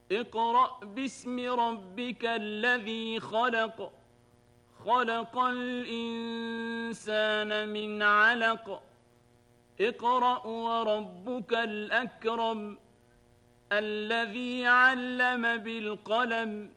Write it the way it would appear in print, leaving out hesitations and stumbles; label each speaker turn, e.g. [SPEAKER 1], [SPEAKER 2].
[SPEAKER 1] اقرأ باسم ربك الذي خلق خلق الإنسان من علق اقرأ وربك الأكرم الذي علم بالقلم